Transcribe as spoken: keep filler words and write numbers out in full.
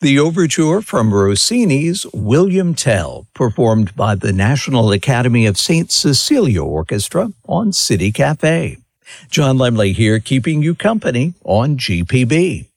The overture from Rossini's William Tell, performed by the National Academy of Saint Cecilia Orchestra on City Cafe. John Lemley here, keeping you company on G P B.